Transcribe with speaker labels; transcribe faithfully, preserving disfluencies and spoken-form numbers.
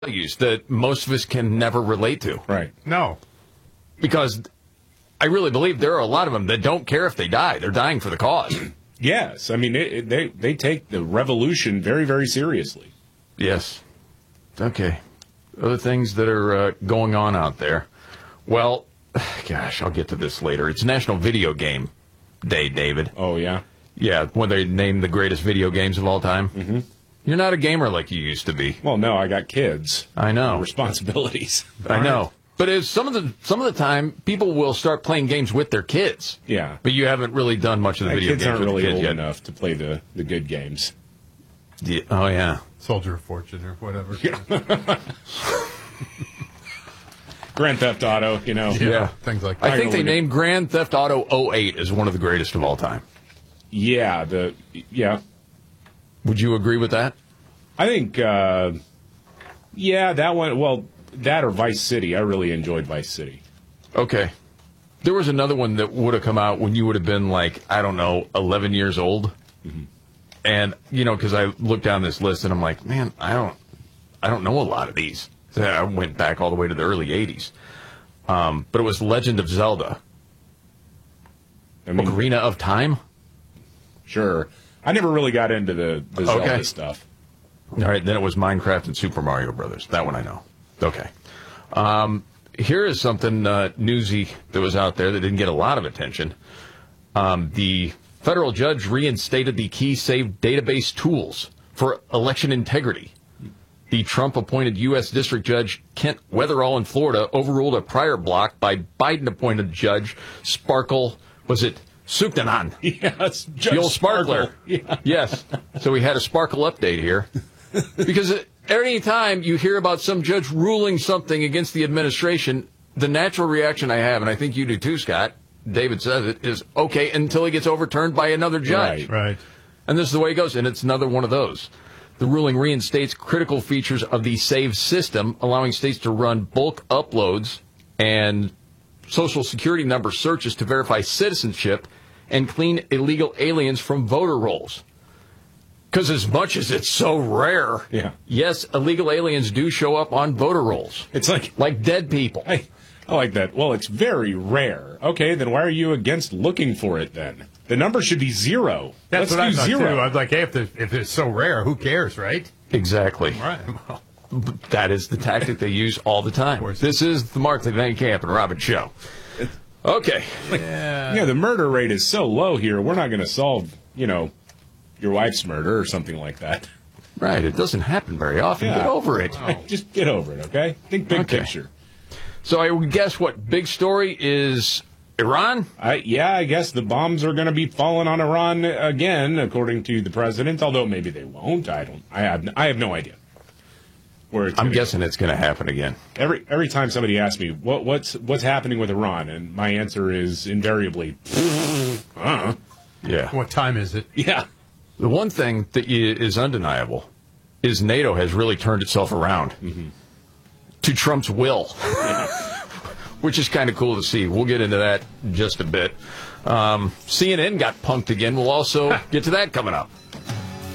Speaker 1: values that most of us can never relate to.
Speaker 2: Right.
Speaker 3: No.
Speaker 1: Because I really believe there are a lot of them that don't care if they die. They're dying for the cause.
Speaker 2: Yes. I mean, it, it, they, they take the revolution very, very seriously.
Speaker 1: Yes. Okay. Other things that are uh, going on out there. Well, gosh, I'll get to this later. It's National Video Game Day, David.
Speaker 2: Oh, yeah?
Speaker 1: Yeah, when they name the greatest video games of all time.
Speaker 2: Mm-hmm.
Speaker 1: You're not a gamer like you used to be.
Speaker 2: Well, no, I got kids.
Speaker 1: I know.
Speaker 2: Responsibilities.
Speaker 1: I know. But it's some of the some of the time, people will start playing games with their kids.
Speaker 2: Yeah.
Speaker 1: But you haven't really done much of the
Speaker 2: My
Speaker 1: video
Speaker 2: kids
Speaker 1: games
Speaker 2: aren't
Speaker 1: with
Speaker 2: really
Speaker 1: the kids
Speaker 2: old
Speaker 1: yet.
Speaker 2: enough to play the, the good games.
Speaker 1: Yeah. Oh, yeah.
Speaker 3: Soldier of Fortune or whatever.
Speaker 2: Yeah. Grand Theft Auto, you know.
Speaker 1: Yeah. yeah.
Speaker 3: Things like that.
Speaker 1: I think they named Grand Theft Auto oh eight as one of the greatest of all time.
Speaker 2: Yeah. the Yeah.
Speaker 1: Would you agree with that?
Speaker 2: I think, uh, yeah, that one, well, that or Vice City. I really enjoyed Vice City.
Speaker 1: Okay. There was another one that would have come out when you would have been like, I don't know, eleven years old. Mm-hmm. And, you know, because I looked down this list and I'm like, man, I don't, I don't know a lot of these. So I went back all the way to the early eighties. Um, but it was Legend of Zelda.
Speaker 2: I mean,
Speaker 1: Ocarina of Time?
Speaker 2: Sure. I never really got into the, the Zelda
Speaker 1: Okay.
Speaker 2: stuff.
Speaker 1: All right, then it was Minecraft and Super Mario Brothers. That one I know. Okay. Um, here is something uh, newsy that was out there that didn't get a lot of attention. Um, the federal judge reinstated the KeySafe database tools for election integrity. The Trump-appointed U S District Judge Kent Weatherall in Florida overruled a prior block by Biden-appointed Judge Sparkle, was it Sukdanan?
Speaker 2: Yes, Judge
Speaker 1: The old Sparkler.
Speaker 2: Sparkle. Yeah.
Speaker 1: Yes. So we had a Sparkle update here. Because any time you hear about some judge ruling something against the administration, the natural reaction I have, and I think you do too, Scott, David says it, is, okay, until he gets overturned by another judge.
Speaker 2: Right.
Speaker 3: Right.
Speaker 1: And this is the way it goes, and it's another one of those. The ruling reinstates critical features of the SAVE system, allowing states to run bulk uploads and Social Security number searches to verify citizenship and clean illegal aliens from voter rolls. Because as much as it's so rare,
Speaker 2: yeah.
Speaker 1: yes, illegal aliens do show up on voter rolls.
Speaker 2: It's like
Speaker 1: like dead people.
Speaker 2: I, I like that. Well, it's very rare. Okay, then why are you against looking for it then? The number should be zero.
Speaker 3: That's
Speaker 2: Let's
Speaker 3: what I
Speaker 2: do
Speaker 3: thought,
Speaker 2: zero.
Speaker 3: too. I was like, hey, if, if it's so rare, who cares, right?
Speaker 1: Exactly.
Speaker 3: Right. Well,
Speaker 1: that is the tactic they use all the time. This is the Mark Van Camp and Robin show. Okay.
Speaker 2: Like,
Speaker 3: yeah.
Speaker 2: yeah, the murder rate is so low here. We're not going to solve, you know, your wife's murder or something like that.
Speaker 1: Right. It doesn't happen very often.
Speaker 2: Yeah.
Speaker 1: Get over it.
Speaker 2: Oh. Just get over it, okay? Think big
Speaker 1: Okay.
Speaker 2: picture.
Speaker 1: So I would guess what big story is Iran?
Speaker 2: I, yeah, I guess the bombs are going to be falling on Iran again, according to the president. Although maybe they won't. I don't. I have. I have no idea. Where it's
Speaker 1: I'm
Speaker 2: gonna
Speaker 1: guessing
Speaker 2: go.
Speaker 1: it's going to happen again.
Speaker 2: Every every time somebody asks me what what's what's happening with Iran, and my answer is invariably, uh,
Speaker 1: Yeah.
Speaker 3: What time is it?
Speaker 2: yeah.
Speaker 1: The one thing that is undeniable is NATO has really turned itself around mm-hmm. to Trump's will,
Speaker 2: Yeah.
Speaker 1: which is kind of cool to see. We'll get into that in just a bit. Um, C N N got punked again. We'll also get to that coming up.